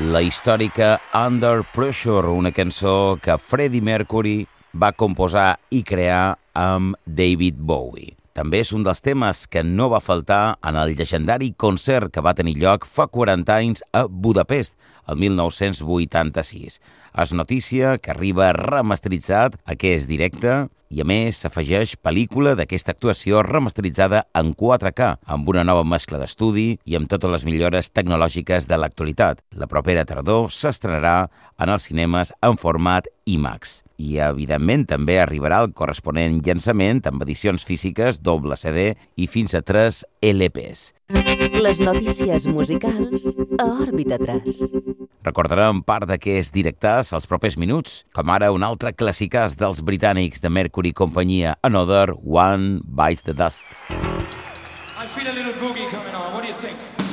la històrica Under Pressure, una cançó que Freddie Mercury va composar i crear amb David Bowie. També és un dels temes que no va faltar en el llegendari concert que va tenir lloc fa 40 anys a Budapest, el 1986. És notícia que arriba remasteritzat aquest directe i, a més, s'afegeix pel·lícula d'aquesta actuació remasteritzada en 4K, amb una nova mescla d'estudi i amb totes les millores tecnològiques de l'actualitat. La propera tardor s'estrenarà en els cinemes en format IMAX. I, evidentment, també arribarà el corresponent llançament amb edicions físiques, doble CD i fins a 3 LPs. Les notícies musicals a Òrbita 3. Recordarem part d'aquests directes als propers minuts, com ara un altre classicàs dels britànics de Mercury companyia, Another One Bites the Dust. I feel a little boogie coming on. What do you think?